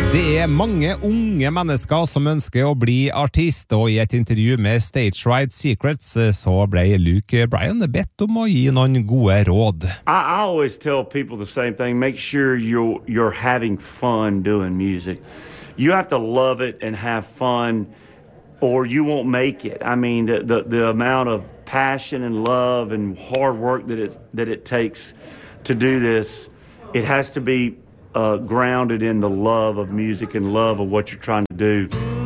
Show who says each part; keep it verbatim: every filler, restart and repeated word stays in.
Speaker 1: Det er mange unge mennesker som ønsker å bli artist, og i et intervju med Stage Right Secrets så ble Luke Bryan bedt om å gi noen gode råd.
Speaker 2: I, I always tell people the same thing. Make sure you're, you're having fun doing music. You have to love it and have fun, or you won't make it. I mean, the, the, the amount of passion and love and hard work that it, that it takes to do this, it has to be Uh, grounded in the love of music and love of what you're trying to do.